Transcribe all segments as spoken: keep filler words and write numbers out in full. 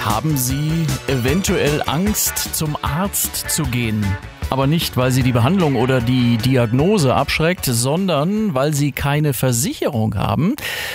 Haben Sie eventuell Angst, zum Arzt zu gehen? Aber nicht, weil Sie die Behandlung oder die Diagnose abschreckt, sondern weil Sie keine Versicherung haben.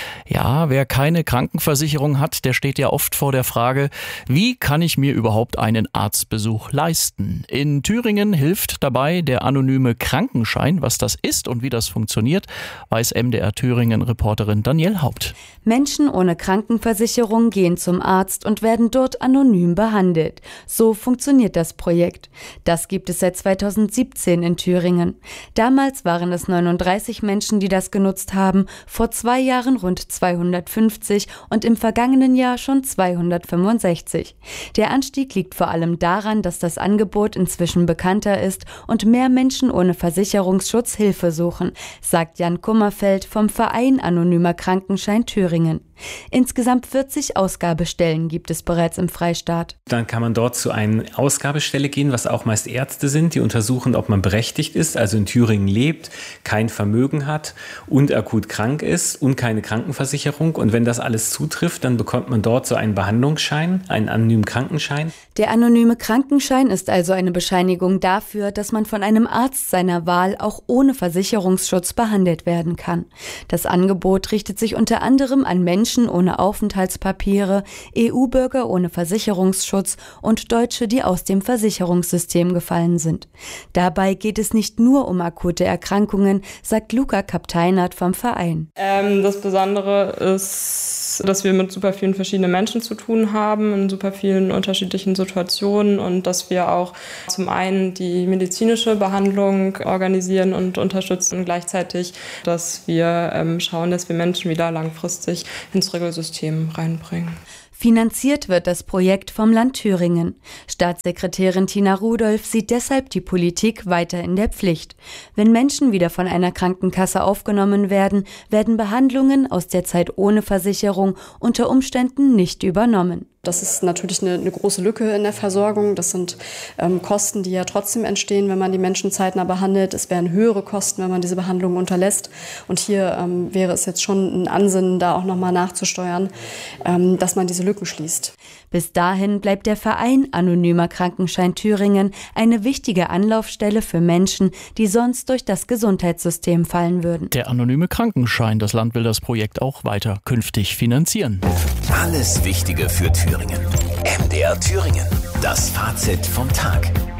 Ja, wer keine Krankenversicherung hat, der steht ja oft vor der Frage, wie kann ich mir überhaupt einen Arztbesuch leisten? In Thüringen hilft dabei der anonyme Krankenschein. Was das ist und wie das funktioniert, weiß M D R Thüringen-Reporterin Danielle Haupt. Menschen ohne Krankenversicherung gehen zum Arzt und werden dort anonym behandelt. So funktioniert das Projekt. Das gibt es seit zweitausendsiebzehn in Thüringen. Damals waren es neununddreißig Menschen, die das genutzt haben, vor zwei Jahren rund zweihundertfünfzig und im vergangenen Jahr schon zweihundertfünfundsechzig. Der Anstieg liegt vor allem daran, dass das Angebot inzwischen bekannter ist und mehr Menschen ohne Versicherungsschutz Hilfe suchen, sagt Jan Kummerfeld vom Verein Anonymer Krankenschein Thüringen. Insgesamt vierzig Ausgabestellen gibt es bereits im Freistaat. Dann kann man dort zu einer Ausgabestelle gehen, was auch meist Ärzte sind, die untersuchen, ob man berechtigt ist, also in Thüringen lebt, kein Vermögen hat und akut krank ist und keine Krankenversicherung. Und wenn das alles zutrifft, dann bekommt man dort so einen Behandlungsschein, einen anonymen Krankenschein. Der anonyme Krankenschein ist also eine Bescheinigung dafür, dass man von einem Arzt seiner Wahl auch ohne Versicherungsschutz behandelt werden kann. Das Angebot richtet sich unter anderem an Menschen ohne Aufenthaltspapiere, E U-Bürger ohne Versicherungsschutz und Deutsche, die aus dem Versicherungssystem gefallen sind. Dabei geht es nicht nur um akute Erkrankungen, sagt Luca Kapteinert vom Verein. Ähm, das Besondere ist, dass wir mit super vielen verschiedenen Menschen zu tun haben, in super vielen unterschiedlichen Situationen und dass wir auch zum einen die medizinische Behandlung organisieren und unterstützen und gleichzeitig, dass wir ähm, schauen, dass wir Menschen wieder langfristig ins Regelsystem reinbringen. Finanziert wird das Projekt vom Land Thüringen. Staatssekretärin Tina Rudolph sieht deshalb die Politik weiter in der Pflicht. Wenn Menschen wieder von einer Krankenkasse aufgenommen werden, werden Behandlungen aus der Zeit ohne Versicherung unter Umständen nicht übernommen. Das ist natürlich eine, eine große Lücke in der Versorgung. Das sind ähm, Kosten, die ja trotzdem entstehen, wenn man die Menschen zeitnah behandelt. Es wären höhere Kosten, wenn man diese Behandlung unterlässt. Und hier ähm, wäre es jetzt schon ein Ansinnen, da auch nochmal nachzusteuern, ähm, dass man diese Lücken schließt. Bis dahin bleibt der Verein Anonymer Krankenschein Thüringen eine wichtige Anlaufstelle für Menschen, die sonst durch das Gesundheitssystem fallen würden. Der anonyme Krankenschein, das Land will das Projekt auch weiter künftig finanzieren. Alles Wichtige für Thüringen. M D R Thüringen. Das Fazit vom Tag.